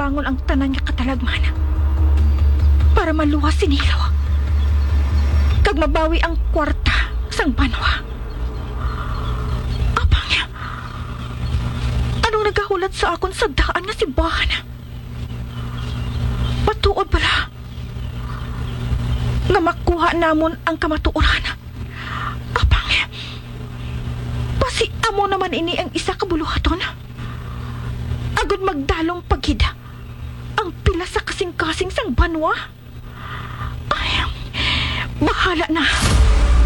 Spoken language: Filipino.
mabangon ang tanan nga katalagman para maluwas si Nilaw kag mabawi ang kwarta sang banwa. Apang niya, anong nagahulat sa akon sa daan nga si Bahan? Matuod pala nga makuha namon ang kamatuoran. Apang niya, pasi amo naman ini ang isa kabuluhaton. Agad magdalong paghida ang pila sa kasing-kasing sang banwa. Ay, bahala na.